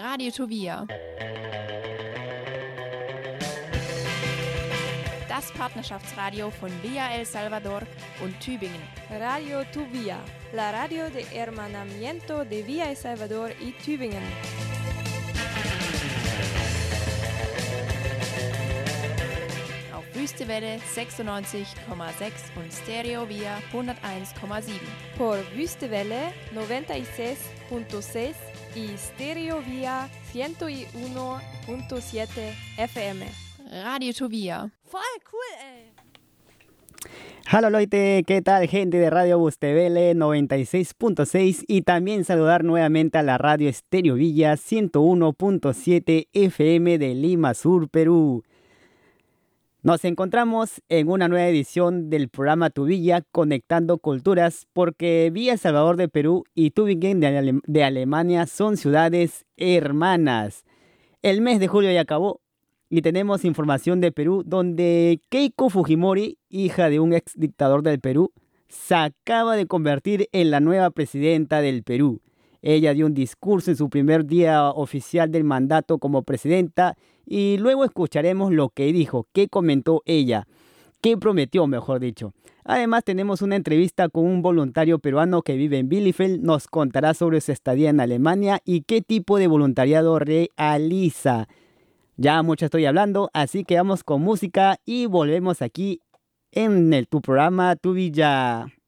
Radio Tuvia. Das Partnerschaftsradio von Via El Salvador und Tübingen. Radio Tuvia, la radio de hermanamiento de Via El Salvador y Tübingen. Auf Wüstewelle 96,6 und Stereo Via 101,7. Por Wüstewelle 96.6 y Stereo Via 101.7 FM. Radio Tuvia. Voll cool, ey. Hola Leute, ¿qué tal gente de Radio Bustevele 96.6 y también saludar nuevamente a la radio Stereo Villa 101.7 FM de Lima Sur, Perú. Nos encontramos en una nueva edición del programa Tu Villa Conectando Culturas porque Villa El Salvador de Perú y Tübingen de Alemania son ciudades hermanas. El mes de julio ya acabó. Y tenemos información de Perú donde Keiko Fujimori, hija de un ex dictador del Perú, se acaba de convertir en la nueva presidenta del Perú. Ella dio un discurso en su primer día oficial del mandato como presidenta y luego escucharemos lo que dijo, qué comentó ella, qué prometió, mejor dicho. Además tenemos una entrevista con un voluntario peruano que vive en Bielefeld, nos contará sobre su estadía en Alemania y qué tipo de voluntariado realiza. Ya mucho estoy hablando, así que vamos con música y volvemos aquí en tu programa Tu Villa.